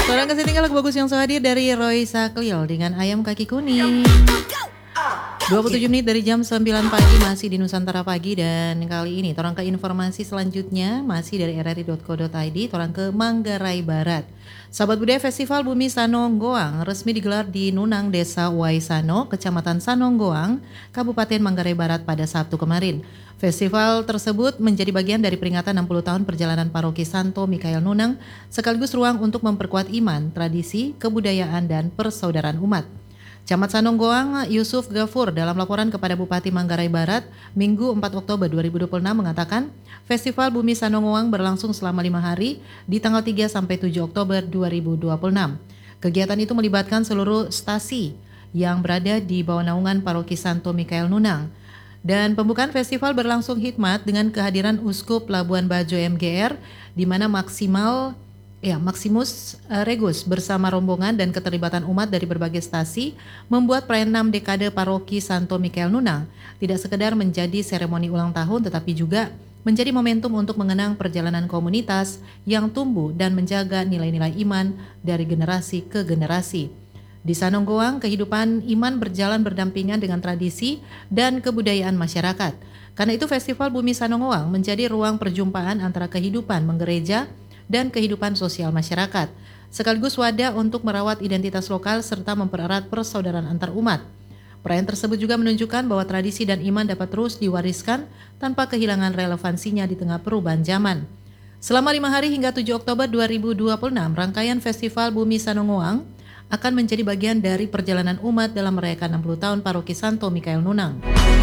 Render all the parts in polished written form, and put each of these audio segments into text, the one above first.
Seorang kasih tinggal lagu bagus yang hadir dari Roy Saklil dengan Ayam Kaki Kuning. 27 menit dari jam 9 pagi masih di Nusantara Pagi, dan kali ini torang ke informasi selanjutnya masih dari rri.co.id, torang ke Manggarai Barat. Sahabat budaya, Festival Bumi Sanonggoang resmi digelar di Nunang, Desa Waisano, Kecamatan Sanonggoang, Kabupaten Manggarai Barat pada Sabtu kemarin. Festival tersebut menjadi bagian dari peringatan 60 tahun perjalanan Paroki Santo Mikael Nunang, sekaligus ruang untuk memperkuat iman, tradisi, kebudayaan, dan persaudaraan umat. Camat Sanonggoang Yusuf Gafur dalam laporan kepada Bupati Manggarai Barat Minggu 4 Oktober 2026 mengatakan Festival Bumi Sanonggoang berlangsung selama 5 hari di tanggal 3 sampai 7 Oktober 2026. Kegiatan itu melibatkan seluruh stasi yang berada di bawah naungan Paroki Santo Mikael Nunang. Dan pembukaan festival berlangsung hikmat dengan kehadiran Uskup Labuan Bajo MGR, di mana Maximus Regus bersama rombongan dan keterlibatan umat dari berbagai stasi membuat perayaan 6 dekade Paroki Santo Mikael Nunang tidak sekedar menjadi seremoni ulang tahun, tetapi juga menjadi momentum untuk mengenang perjalanan komunitas yang tumbuh dan menjaga nilai-nilai iman dari generasi ke generasi. Di Sanonggoang, kehidupan iman berjalan berdampingan dengan tradisi dan kebudayaan masyarakat. Karena itu Festival Bumi Sanonggoang menjadi ruang perjumpaan antara kehidupan menggereja dan kehidupan sosial masyarakat, sekaligus wadah untuk merawat identitas lokal serta mempererat persaudaraan antar umat. Perayaan tersebut juga menunjukkan bahwa tradisi dan iman dapat terus diwariskan tanpa kehilangan relevansinya di tengah perubahan zaman. Selama 5 hari hingga 7 Oktober 2026, rangkaian Festival Bumi Sanonggoang akan menjadi bagian dari perjalanan umat dalam merayakan 60 tahun Paroki Santo Mikael Nunang.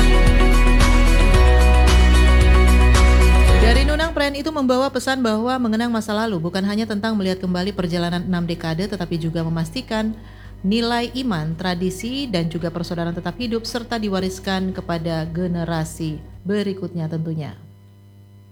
Dari Nunang, perayaan itu membawa pesan bahwa mengenang masa lalu bukan hanya tentang melihat kembali perjalanan 6 dekade, tetapi juga memastikan nilai iman, tradisi, dan juga persaudaraan tetap hidup serta diwariskan kepada generasi berikutnya tentunya.